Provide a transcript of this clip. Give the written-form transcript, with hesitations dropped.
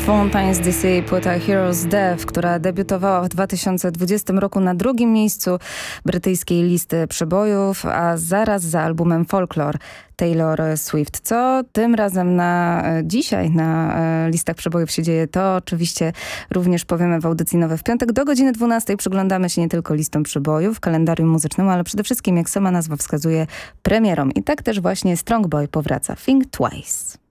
Fontaine's DC, płyta Heroes Death, która debiutowała w 2020 roku na drugim miejscu brytyjskiej listy przebojów, a zaraz za albumem Folklore Taylor Swift. Co tym razem dzisiaj na listach przebojów się dzieje, to oczywiście również powiemy w audycji Nowe w piątek. Do godziny 12 przyglądamy się nie tylko listom przebojów, kalendarium muzycznemu, ale przede wszystkim, jak sama nazwa wskazuje, premierom. I tak też właśnie Strong Boy powraca. Think Twice.